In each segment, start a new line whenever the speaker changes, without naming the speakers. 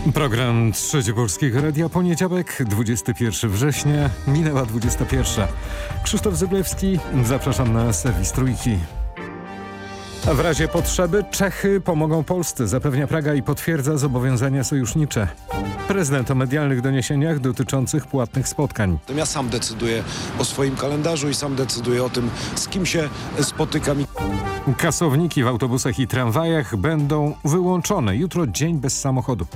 Program Trzeci Polskiego Radia, poniedziałek, 21 września, minęła 21. Krzysztof Zyblewski, zapraszam na serwis Trójki. W razie potrzeby Czechy pomogą Polsce, zapewnia Praga i potwierdza zobowiązania sojusznicze. Prezydent o medialnych doniesieniach dotyczących płatnych spotkań.
Ja sam decyduję o swoim kalendarzu i sam decyduję o tym, z kim się spotykam.
Kasowniki w autobusach i tramwajach będą wyłączone. Jutro dzień bez samochodu.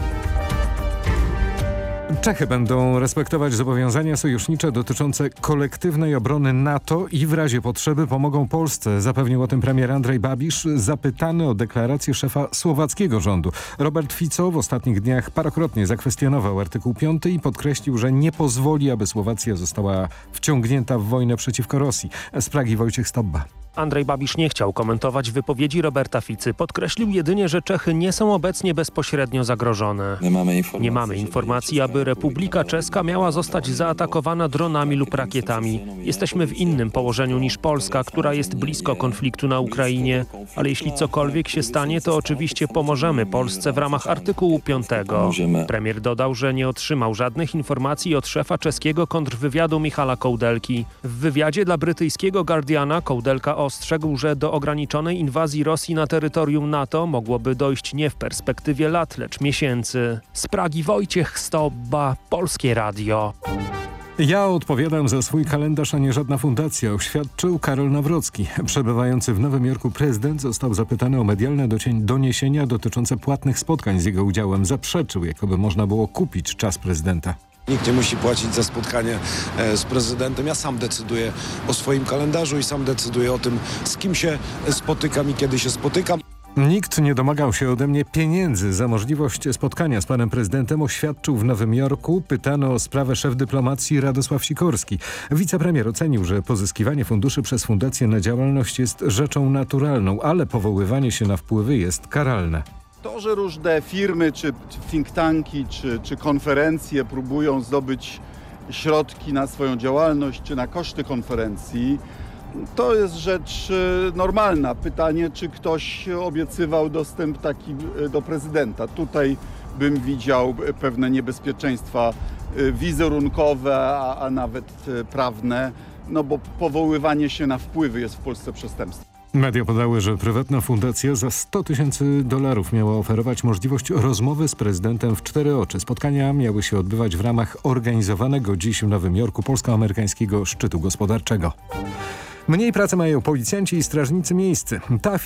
Czechy będą respektować zobowiązania sojusznicze dotyczące kolektywnej obrony NATO i w razie potrzeby pomogą Polsce, zapewnił o tym premier Andrej Babiš, zapytany o deklarację szefa słowackiego rządu. Robert Fico w ostatnich dniach parokrotnie zakwestionował artykuł 5 i podkreślił, że nie pozwoli, aby Słowacja została wciągnięta w wojnę przeciwko Rosji. Z Pragi Wojciech Stobba.
Andrej Babiš nie chciał komentować wypowiedzi Roberta Ficy. Podkreślił jedynie, że Czechy nie są obecnie bezpośrednio zagrożone. Nie mamy informacji, aby Republika Czeska miała zostać zaatakowana dronami lub rakietami. Jesteśmy w innym położeniu niż Polska, która jest blisko konfliktu na Ukrainie. Ale jeśli cokolwiek się stanie, to oczywiście pomożemy Polsce w ramach artykułu 5. Premier dodał, że nie otrzymał żadnych informacji od szefa czeskiego kontrwywiadu Michala Koudelki. W wywiadzie dla brytyjskiego Guardiana Koudelka ostrzegł, że do ograniczonej inwazji Rosji na terytorium NATO mogłoby dojść nie w perspektywie lat, lecz miesięcy. Z Pragi Wojciech Stobba, Polskie Radio.
Ja odpowiadam za swój kalendarz, a nie żadna fundacja, oświadczył Karol Nawrocki. Przebywający w Nowym Jorku prezydent został zapytany o medialne doniesienia dotyczące płatnych spotkań z jego udziałem. Zaprzeczył, jakoby można było kupić czas prezydenta.
Nikt nie musi płacić za spotkanie z prezydentem. Ja sam decyduję o swoim kalendarzu i sam decyduję o tym, z kim się spotykam i kiedy się spotykam.
Nikt nie domagał się ode mnie pieniędzy za możliwość spotkania z panem prezydentem, oświadczył w Nowym Jorku. Pytano o sprawę szef dyplomacji Radosław Sikorski. Wicepremier ocenił, że pozyskiwanie funduszy przez fundację na działalność jest rzeczą naturalną, ale powoływanie się na wpływy jest karalne.
To, że różne firmy, czy think tanki, czy konferencje próbują zdobyć środki na swoją działalność, czy na koszty konferencji, to jest rzecz normalna. Pytanie, czy ktoś obiecywał dostęp taki do prezydenta. Tutaj bym widział pewne niebezpieczeństwa wizerunkowe, a nawet prawne, no bo powoływanie się na wpływy jest w Polsce przestępstwem.
Media podały, że prywatna fundacja za $100,000 miała oferować możliwość rozmowy z prezydentem w 4 oczy. Spotkania miały się odbywać w ramach organizowanego dziś w Nowym Jorku polsko-amerykańskiego szczytu gospodarczego. Mniej pracy mają policjanci i strażnicy miejscy.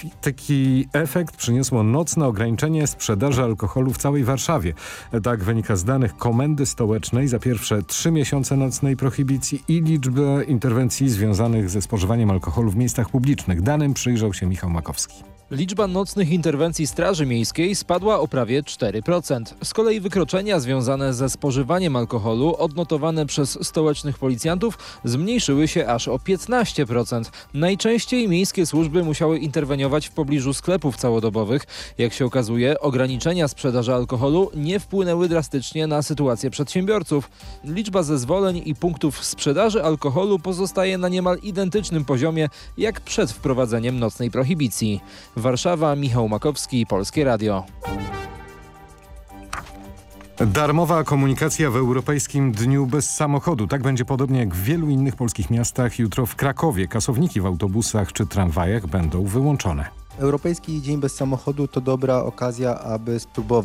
Taki efekt przyniosło nocne ograniczenie sprzedaży alkoholu w całej Warszawie. Tak wynika z danych Komendy Stołecznej za pierwsze 3 miesiące nocnej prohibicji i liczbę interwencji związanych ze spożywaniem alkoholu w miejscach publicznych. Danym przyjrzał się Michał Makowski.
Liczba nocnych interwencji Straży Miejskiej spadła o prawie 4%. Z kolei wykroczenia związane ze spożywaniem alkoholu odnotowane przez stołecznych policjantów zmniejszyły się aż o 15%. Najczęściej miejskie służby musiały interweniować w pobliżu sklepów całodobowych. Jak się okazuje, ograniczenia sprzedaży alkoholu nie wpłynęły drastycznie na sytuację przedsiębiorców. Liczba zezwoleń i punktów sprzedaży alkoholu pozostaje na niemal identycznym poziomie jak przed wprowadzeniem nocnej prohibicji. Warszawa, Michał Makowski, Polskie Radio.
Darmowa komunikacja w Europejskim Dniu Bez Samochodu. Tak będzie podobnie jak w wielu innych polskich miastach. Jutro w Krakowie kasowniki w autobusach czy tramwajach będą wyłączone.
Europejski Dzień Bez Samochodu to dobra okazja, aby spróbować